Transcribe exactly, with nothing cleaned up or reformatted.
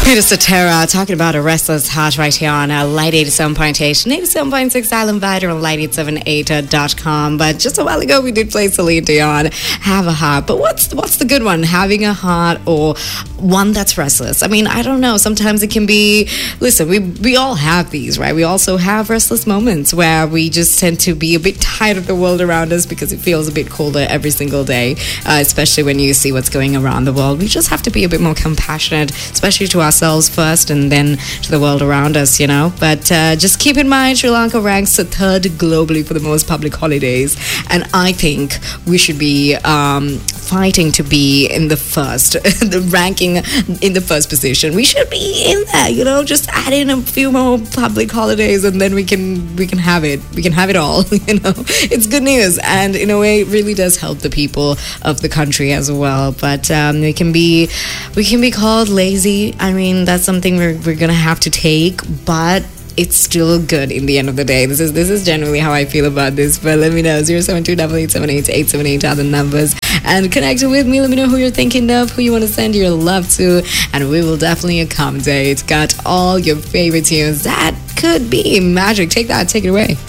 Peter Cetera talking about a restless heart right here on uh, Light eighty-seven point eight and eighty-seven point six Island Vider on light eight seven eight dot com. But just a while ago, we did play Celine Dion, Have a Heart. But what's what's the good one? Having a heart or one that's restless? I mean, I don't know. Sometimes it can be, listen, we, we all have these, right? We also have restless moments where we just tend to be a bit tired of the world around us because it feels a bit colder every single day, uh, especially when you see what's going around the world. We just have to be a bit more compassionate, especially to ourselves first and then to the world around us, you know. But uh, just keep in mind, Sri Lanka ranks third globally for the most public holidays, and I think we should be um, fighting to be in the first, the ranking in the first position. We should be in there, you know. Just add in a few more public holidays, and then we can we can have it. We can have it all, you know. It's good news, and in a way, it really does help the people of the country as well. But um, we can be we can be called lazy. I mean, that's something we're we're gonna have to take, but it's still good in the end of the day. This is this is generally how I feel about this. But let me know. zero seven two eight eight seven eight eight seven eight are the numbers. And connect with me. Let me know who you're thinking of, who you want to send your love to, and we will definitely accommodate. Got all your favorite tunes. That could be magic. Take that. Take it away.